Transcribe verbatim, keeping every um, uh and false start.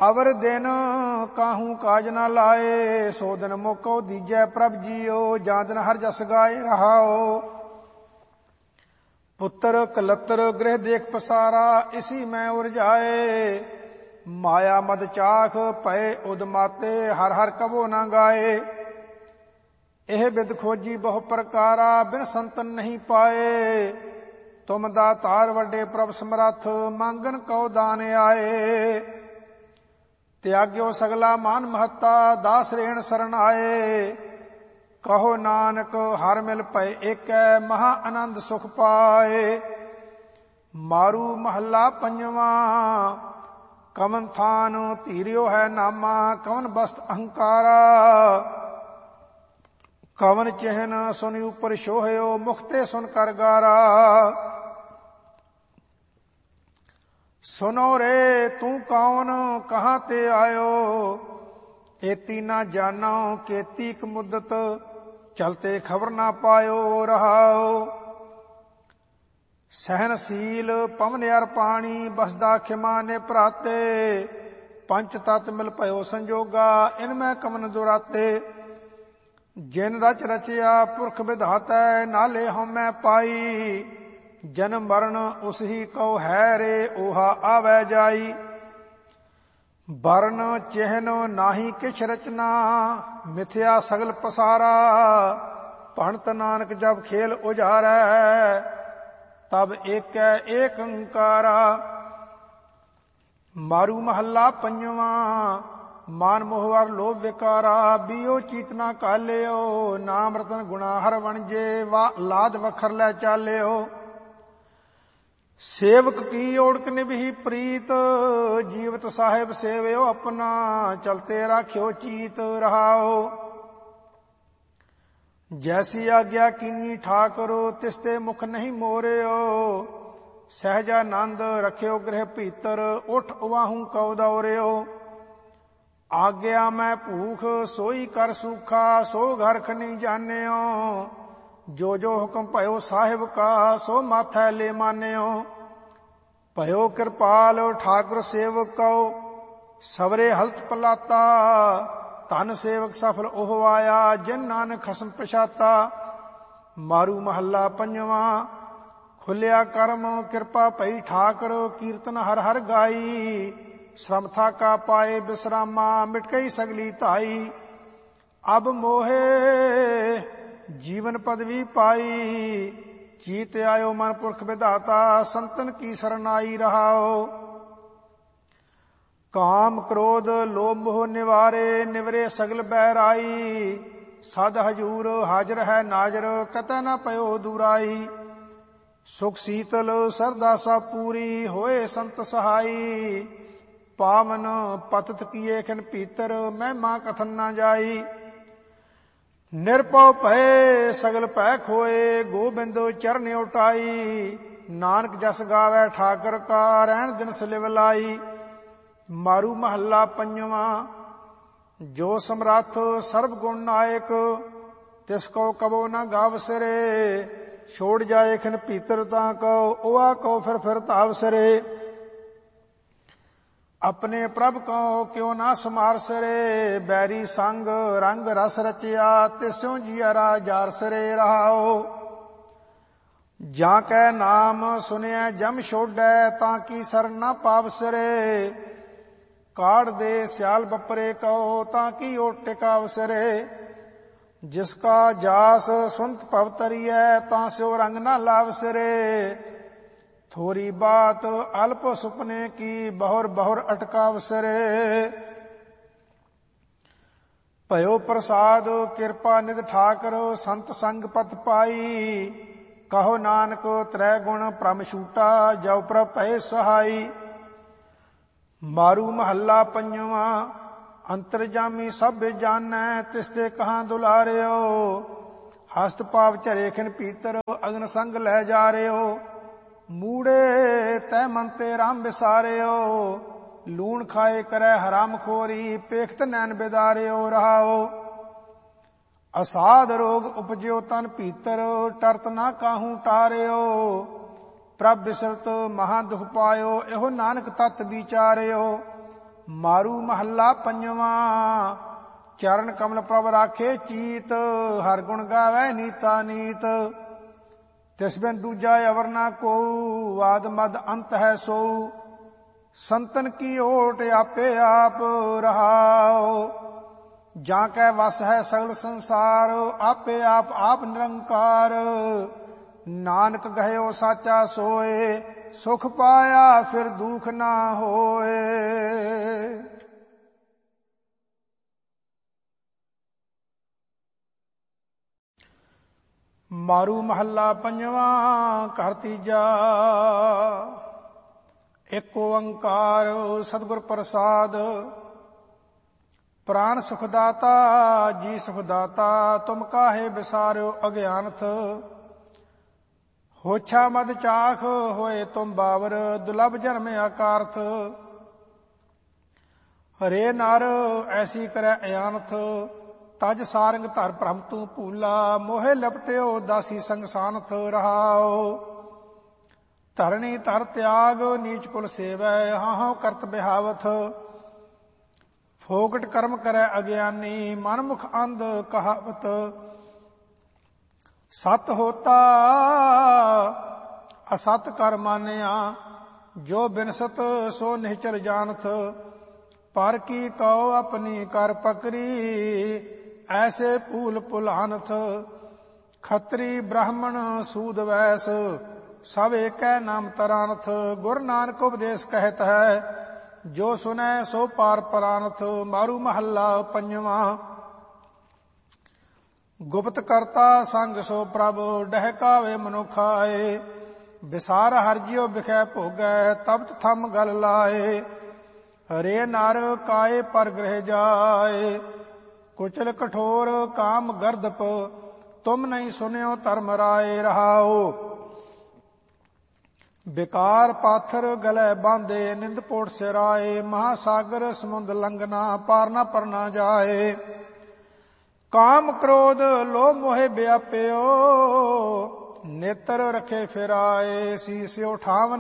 ਅਵਰ ਦਿਨ ਕਾਹੂ ਕਾਜ ਨਾ ਲਾਏ, ਸੋ ਦਿਨ ਮੋਕੋ ਦੀਜੈ ਪ੍ਰਭ ਜੀਓ, ਜਾਂ ਦਿਨ ਹਰ ਜਸ ਗਾਏ ਰਹਾਓ। ਪੁੱਤਰ ਕਲੱਤਰ ਗ੍ਰਹਿ ਦੇਖ ਪਸਾਰਾ, ਇਸੀ ਮੈਂ ਉਰਝਾਏ, ਮਾਇਆ ਮਦ ਚਾਖ ਪਏ ਉਦਮਾਤੇ, ਹਰ ਹਰ ਕਬੋ ਨਾ ਗਾਏ। ਇਹ ਬਿਦ ਖੋਜੀ ਬਹੁ ਪ੍ਰਕਾਰਾ, ਬਿਨ ਸੰਤਨ ਨਹੀਂ ਪਾਏ, ਤੁਮ ਦਾਤਾਰ ਵੱਡੇ ਪ੍ਰਭ ਸਮਰੱਥ, ਮੰਗਨ ਕਉ ਦਾਨ ਆਏ। ਤਿਆਗਿਓ ਸਗਲਾ ਮਾਨ ਮਹੱਤਾ, ਦਾਸ ਰੇਣ ਸਰਣ ਆਏ, ਕਹੋ ਨਾਨਕ ਹਰ ਮਿਲ ਪਏ ਏਕੈ, ਮਹਾ ਆਨੰਦ ਸੁਖ ਪਾਏ। ਮਾਰੂ ਮਹੱਲਾ ਪੰਜਵਾਂ। ਕਵਨ ਥਾਨ ਧੀਰਿਓ ਹੈ ਨਾਮਾ, ਕਵਨ ਬਸਤ ਅਹੰਕਾਰਾ, ਕਵਨ ਚਿਹਨ ਸੁਨ ਉਪਰ ਸ਼ੋਹਿਓ, ਮੁਖਤੇ ਸੁਨ ਕਰ ਗਾਰਾ। ਸੁਨੋ ਰੇ ਤੂੰ ਕੌਣ ਕਹਾਂ ਤੇ ਆਇਓ, ਏਤੀ ਨਾ ਜਾਨੋ ਕੇਤੀ ਇੱਕ ਮੁੱਦਤ, ਚਲਤੇ ਖਬਰ ਨਾ ਪਾਇਓ ਰਹਾਓ। ਸਹਿਨਸ਼ੀਲ ਪਵਨ ਅਰ ਪਾਣੀ, ਬਸਦਾ ਖਿਮਾ ਨੇ ਭਰਾਤੇ, ਪੰਚ ਤਤ ਮਿਲ ਭਇਓ ਸੰਜੋਗਾ, ਇਨ ਮੈਂ ਕਵਨ ਦੁਰਾਤੇ। ਜਿਨ ਰਚ ਰਚਿਆ ਪੁਰਖ ਵਿਧਾਤੈ, ਨਾਲੇ ਹਉਮੈ ਪਾਈ, ਜਨਮ ਮਰਨ ਉਸ ਹੀ ਕਉ ਹੈ ਰੇ, ਓਹਾ ਆਵੈ ਜਾਈ। ਵਰਨ ਚਿਹਨ ਨਾਹੀ ਕਿਛ ਰਚਨਾ, ਮਿਥਿਆ ਸਗਲ ਪਸਾਰਾ, ਭਣਤ ਨਾਨਕ ਜਬ ਖੇਲ ਉਜਾਰੈ, ਤਬ ਏਕੈ ਏਕ ਓੰਕਾਰਾ। ਮਾਰੂ ਮਹੱਲਾ ਪੰਜਵਾਂ। ਮਾਨ ਮੋਹ ਅਰ ਲੋਭ ਵਿਕਾਰਾ, ਬੀਓ ਚੀਤ ਨਾ ਕਾਲਿਓ, ਨਾਮ ਰਤਨ ਗੁਣਾ ਹਰ ਵਣਜੇ, ਵਾ ਲਾਦ ਵਖਰ ਲੈ ਚਾਲਿਓ। ਸੇਵਕ ਕੀ ਓੜਕ ਨਿਭੀ ਪ੍ਰੀਤ, ਜੀਵਤ ਸਾਹਿਬ ਸੇਵਿਓ ਆਪਣਾ, ਚਲਤੇ ਰਾਖਿਓ ਚੀਤ ਰਹਾਓ। ਜੈਸੀ ਆਗਿਆ ਕੀਨੀ ਠਾਕੁਰ, ਤਿਸਤੇ ਮੁਖ ਨਹੀਂ ਮੋਰਿਓ, ਸਹਿਜਾਨੰਦ ਰਖਿਓ ਗ੍ਰਹਿ ਭੀਤਰ, ਉਠ ਉਵਾਹੂ ਕਉ ਦੌਰਿਓ। ਆਗਿਆ ਮੈਂ ਭੂਖ ਸੋਈ ਕਰ ਸੂਖਾ, ਸੋ ਘਰਖ ਨਹੀਂ ਜਾਣਿਓ, ਜੋ ਜੋ ਹੁਕਮ ਭਇਓ ਸਾਹਿਬ ਕਾ, ਸੋ ਮਾਥੈ ਲੈ ਮਾਨਿਓ। ਭਇਓ ਕਿਰਪਾਲ ਠਾਕੁਰ ਸੇਵਕ ਕਉ, ਸਵਰੇ ਹਲਤ ਪਲਾਤਾ, ਧਨ ਸੇਵਕ ਸਫਲ ਉਹ ਆਇਆ, ਜਿਨ ਨਾਨਕ ਖਸਮ ਪਛਾਤਾ। ਮਾਰੂ ਮਹੱਲਾ ਪੰਜਵਾਂ। ਖੁੱਲਿਆ ਕਰਮ ਕਿਰਪਾ ਭਈ ਠਾਕੁਰ, ਕੀਰਤਨ ਹਰ ਹਰ ਗਾਈ, ਸ਼ਰਮ ਥਾਕਾ ਪਾਏ ਬਿਸਰਾਮਾ, ਮਿਟ ਗਈ ਸਗਲੀ ਧਾਈ। ਅਬ ਮੋਹੇ ਜੀਵਨ ਪਦਵੀ ਪਾਈ, ਚੀਤ ਆਇਓ ਮਨ ਪੁਰਖ ਵਿਧਾਤਾ, ਸੰਤਨ ਕੀ ਸਰਨਾਈ ਰਹਾਓ। ਕਾਮ ਕ੍ਰੋਧ ਲੋਭ ਮੋਹ ਨਿਵਾਰੇ, ਨਿਵਰੇ ਸਗਲ ਬਹਿਰਾਈ, ਸਦ ਹਜੂਰ ਹਾਜ਼ਰ ਹੈ ਨਾਜ਼ਰ, ਕਤੈ ਨਾ ਪਇਓ ਦੂਰਾਈ। ਸੁਖ ਸੀਤਲ ਸਰਦਾ ਸਾ ਪੂਰੀ, ਹੋਏ ਸੰਤ ਸਹਾਈ, ਪਾਵਨ ਪਤਤ ਕੀਏ ਖਿਨ ਭੀਤਰ, ਮਹਿਮਾ ਕਥਨ ਨਾ ਜਾਈ। ਨਿਰਭਉ ਭਏ ਸਗਲ ਭੈ ਖੋਏ, ਗੋਬਿੰਦ ਚਰਨ ਉਟਾਈ, ਨਾਨਕ ਜਸ ਗਾਵੈ ਠਾਕਰ ਕਾ, ਰਹਿਣ ਦਿਨ ਸਲਿਵ ਲਾਈ। ਮਾਰੂ ਮਹੱਲਾ ਪੰਜਵਾਂ। ਜੋ ਸਮਰੱਥ ਸਰਬ ਗੁਣ ਨਾਇਕ, ਤਿਸ ਕੋ ਕਬੋ ਨਾ ਗਾਵ ਸਿਰੇ, ਛੋੜ ਜਾਏ ਖਿਨ ਭੀਤਰ ਤਾਂ ਕਉ, ਉਆ ਕਉ ਫਿਰ ਫਿਰ ਧਾਵ ਸਿਰੇ। ਆਪਣੇ ਪ੍ਰਭ ਕਉ ਕਿਉ ਨਾ ਸਮਾਰ ਸਿਰੇ, ਬੈਰੀ ਸੰਗ ਰੰਗ ਰਸ ਰਚਿਆ, ਤਿਸਿਉ ਜੀਅਰਾ ਜਾਰ ਸਿਰੇ ਰਹਾਓ। ਜਾਂ ਕੈ ਨਾਮ ਸੁਨਿਐ ਜਮ ਛੋਡੈ, ਤਾਂ ਕੀ ਸਰ ਨਾ ਪਾਵ ਸਿਰੇ, ਕਾੜ ਦੇ ਸਿਆਲ ਬਪਰੇ ਕਉ, ਤਾਂ ਕੀ ਓਟ ਟਿਕਾਵ ਸਿਰੇ। ਜਿਸ ਕਾ ਜਾਸ ਸੁਨਤ ਭਵ ਤਰੀਐ, ਤਾਂ ਸਿਉ ਰੰਗ ਨਾ ਲਾਵ ਸਿਰੇ, ਥੋਰੀ ਬਾਤ ਅਲਪ ਸੁਪਨੇ ਕੀ, ਬਹੁਰ ਬਹੁਰ ਅਟਕਾਵ ਸਿਰੇ। ਭਇਓ ਪ੍ਰਸਾਦ ਕਿਰਪਾ ਨਿਧ ਠਾਕਰ, ਸੰਤ ਸੰਗ ਪਤ ਪਾਈ, ਕਹੋ ਨਾਨਕ ਤ੍ਰੈ ਗੁਣ ਭ੍ਰਮ ਛੂਟਾ, ਜਉ ਪ੍ਰਭ ਭਏ ਸਹਾਈ। ਮਾਰੂ ਮਹੱਲਾ ਪੰਜਵਾਂ। ਅੰਤਰਜਾਮੀ ਸਭ ਜਾਣੈ, ਤਿਸਤੇ ਕਹਾਂ ਦੁਲਾਰਿਓ, ਹਸਤ ਪਾਵ ਝਰੇ ਖਿਨ ਭੀਤਰ, ਅਗਨ ਸੰਗ ਲੈ ਜਾ ਰਿਓ। ਮੂੜੇ ਤੈ ਮਨ ਤੇ ਰਾਮ ਵਿਸਾਰਿਓ, ਲੂਣ ਖਾਏ ਕਰੈ ਹਰਾਮ ਖੋਰੀ, ਪੇਖਤ ਨੈਣ ਬਿਦਾਰਿਓ ਰਹਾਓ। ਅਸਾਧ ਰੋਗ ਉਪਜਿਓ ਤਨ ਭੀਤਰ, ਟਰਤ ਨਾ ਕਾਹੂ ਟਾਰਿਓ, ਪ੍ਰਭ ਬਿਸਰਤ ਮਹਾ ਦੁਖ ਪਾਇਓ, ਇਹੋ ਨਾਨਕ ਤਤ ਵਿਚਾਰਿਓ। ਮਾਰੂ ਮਹੱਲਾ ਪੰਜਵਾਂ। ਚਰਨ ਕਮਲ ਪ੍ਰਭ ਰਾਖੇ ਚੀਤ, ਹਰ ਗੁਣ ਗਾਵੈ ਨੀਤਾ ਨੀਤ। ਤਿਸ ਬਿਨ ਦੂਜਾ ਅਵਰ ਨਾ ਕੋਊ, ਆਦ ਮਦ ਅੰਤ ਹੈ ਸੋਊ। ਸੰਤਨ ਕੀ ਓਟ ਆਪੇ ਆਪ ਰਹਾਓ, ਜਾਂ ਕੈ ਵਸ ਹੈ ਸਗਲ ਸੰਸਾਰ। ਆਪੇ ਆਪ ਆਪ ਨਿਰੰਕਾਰ, ਨਾਨਕ ਗਹਿਓ ਸਾਚਾ ਸੋਏ। ਸੁਖ ਪਾਇਆ ਫਿਰ ਦੁਖ ਨਾ ਹੋਏ। ਮਾਰੂ ਮਹੱਲਾ ਪੰਜਵਾਂ। ਘਰ ਤੀਜਾ। ਏਕ ਓੰਕਾਰ ਸਤਿਗੁਰ ਪ੍ਰਸਾਦ। ਪ੍ਰਾਨ ਸੁਖ ਦਾਤਾ ਜੀ ਸੁਖ ਦਾਤਾ, ਤੁਮ ਕਾਹੇ ਵਿਸਾਰਿਓ ਅਗਿਆਨਥ। ਹੋਛਾ ਮਦ ਚਾਖ ਹੋਏ ਤੁਮ ਬਾਵਰ, ਦੁਲਭ ਜਨਮ ਆਕਾਰਥ। ਹਰੇ ਨਰ ਐਸੀ ਕਰੈ ਅਆਨਥ, ਤਜ ਸਾਰੰਗ ਧਰ ਭ੍ਰਮ ਤੂੰ ਭੂਲਾ। ਮੋਹਿ ਲਪਟਿਓ ਦਾਸੀ ਸੰਗ ਸਾਨਥ ਰਹਾਓ। ਧਰਣੀ ਧਰ ਤਿਆਗ ਨੀਚ ਕੁਲ ਸੇਵੈ, ਹਾਹੋ ਕਰਤ ਬਿਹਾਵਥ। ਫੋਕਟ ਕਰਮ ਕਰੈ ਅਗਿਆਨੀ, ਮਨ ਮੁਖ ਅੰਧ ਕਹਾਵਤ। ਸਤ ਹੋਤਾ ਅਸਤ ਕਰ ਮਾਨਿਆ, ਜੋ ਬਿਨਸਤ ਸੋ ਨਿਹਚਲ ਜਾਣਤ। ਪਰ ਕੀ ਕਉ ਆਪਣੀ ਕਰ ਪਕਰੀ, ਐਸੇ ਭੂਲ ਭੁਲਾਨਥ। ਖੱਤਰੀ ਬ੍ਰਾਹਮਣ ਸੂਦ ਵੈਸ, ਸਭ ਏਕੈ ਨਾਮ ਤਰਾਨਥ। ਗੁਰ ਨਾਨਕ ਉਪਦੇਸ਼ ਕਹਿਤ ਹੈ, ਜੋ ਸੁਨੈ ਸੋ ਪਾਰ ਪਰਾਨਥ। ਮਾਰੂ ਮਹੱਲਾ ਪੰਜਵਾਂ। ਗੁਪਤ ਕਰਤਾ ਸੰਗ ਸੋ ਪ੍ਰਭ, ਡਹਿਕਾਵੇ ਮਨੁਖ ਆਏ। ਵਿਸਾਰ ਹਰਿ ਜਿਉ ਬਿਖੈ ਭੋਗੈ, ਤਪਤ ਥੰਮ ਗਲ ਲਾਏ। ਹਰੇ ਨਰ ਕਾਏ ਪਰ ਗ੍ਰਹਿ ਜਾਏ, ਕੁਚਲ ਕਠੋਰ ਕਾਮ ਗਰਦਪ। ਤੁਮ ਨਹੀਂ ਸੁਨਿਓ ਧਰਮ ਰਾਏ ਰਹਾਓ। ਬਿਕਾਰ ਪਾਥਰ ਗਲੇ ਬਾਂਧੇ, ਨਿੰਦ ਪੋਟ ਸਿਰਾਏ। ਮਹਾਸਾਗਰ ਸਮੁੰਦ ਲੰਘਨਾ, ਪਾਰ ਨਾ ਪਰ ਨਾ ਜਾਏ। ਕਾਮ ਕ੍ਰੋਧ ਲੋਭ ਮੋਹਿ ਵਿਆਪਿਓ, ਨੇਤਰ ਰਖੇ ਫਿਰਾਏ। ਸੀਸ ਉਠਾਵਨ